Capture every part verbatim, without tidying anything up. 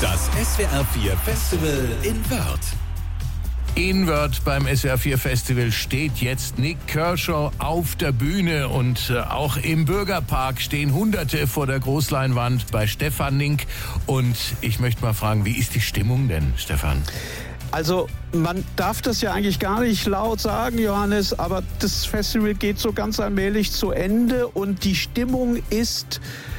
Das S W R vier Festival in Wörth. In Wörth beim S W R vier Festival steht jetzt Nik Kershaw auf der Bühne und äh, auch im Bürgerpark stehen Hunderte vor der Großleinwand bei Stefan Link. Und ich möchte mal fragen, wie ist die Stimmung denn, Stefan? Also man darf das ja eigentlich gar nicht laut sagen, Johannes, aber das Festival geht so ganz allmählich zu Ende und die Stimmung ist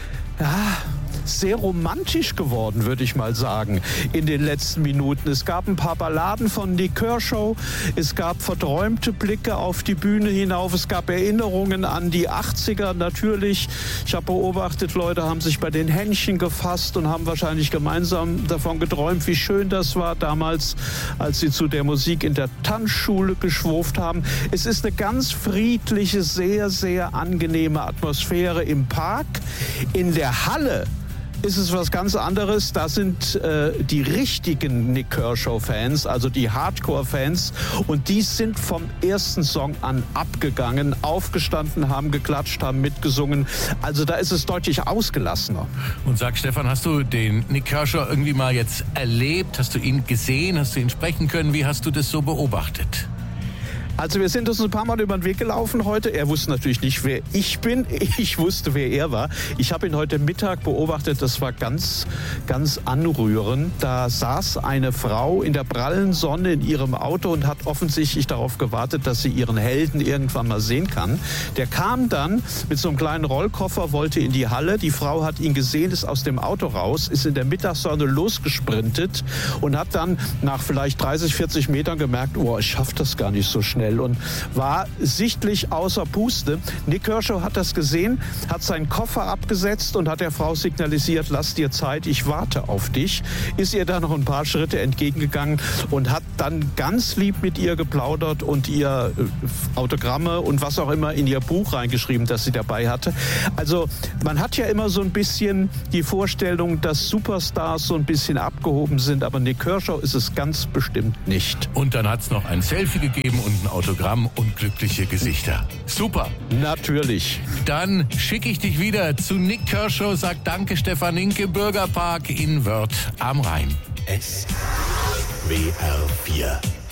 ja, sehr romantisch geworden, würde ich mal sagen, in den letzten Minuten. Es gab ein paar Balladen von Nik Kershaw, es gab verträumte Blicke auf die Bühne hinauf, es gab Erinnerungen an die achtziger natürlich. Ich habe beobachtet, Leute haben sich bei den Händchen gefasst und haben wahrscheinlich gemeinsam davon geträumt, wie schön das war damals, als sie zu der Musik in der Tanzschule geschwurft haben. Es ist eine ganz friedliche, sehr, sehr angenehme Atmosphäre im Park. In der Halle ist es was ganz anderes. Da sind äh, die richtigen Nik Kershaw-Fans, also die Hardcore-Fans. Und die sind vom ersten Song an abgegangen, aufgestanden, haben geklatscht, haben mitgesungen. Also da ist es deutlich ausgelassener. Und sag, Stefan, hast du den Nik Kershaw irgendwie mal jetzt erlebt? Hast du ihn gesehen? Hast du ihn sprechen können? Wie hast du das so beobachtet? Also wir sind uns ein paar Mal über den Weg gelaufen heute. Er wusste natürlich nicht, wer ich bin. Ich wusste, wer er war. Ich habe ihn heute Mittag beobachtet. Das war ganz, ganz anrührend. Da saß eine Frau in der prallen Sonne in ihrem Auto und hat offensichtlich darauf gewartet, dass sie ihren Helden irgendwann mal sehen kann. Der kam dann mit so einem kleinen Rollkoffer, wollte in die Halle. Die Frau hat ihn gesehen, ist aus dem Auto raus, ist in der Mittagssonne losgesprintet und hat dann nach vielleicht dreißig, vierzig Metern gemerkt, oh, ich schaffe das gar nicht so schnell. Und war sichtlich außer Puste. Nik Kershaw hat das gesehen, hat seinen Koffer abgesetzt und hat der Frau signalisiert, lass dir Zeit, ich warte auf dich. Ist ihr dann noch ein paar Schritte entgegengegangen und hat dann ganz lieb mit ihr geplaudert und ihr Autogramme und was auch immer in ihr Buch reingeschrieben, das sie dabei hatte. Also man hat ja immer so ein bisschen die Vorstellung, dass Superstars so ein bisschen abgehoben sind, aber Nik Kershaw ist es ganz bestimmt nicht. Und dann hat es noch ein Selfie gegeben und ein Autogramm und glückliche Gesichter. Super. Natürlich. Dann schicke ich dich wieder zu Nik Kershaw. Sag danke, Stefan Link im Bürgerpark in Wörth am Rhein. S W R vier